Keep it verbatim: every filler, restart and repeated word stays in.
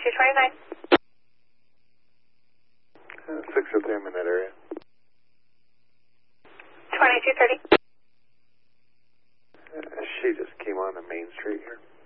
twenty-two twenty-nine. Uh, six of them in that area. twenty-two thirty. Uh, she just came on the main street here.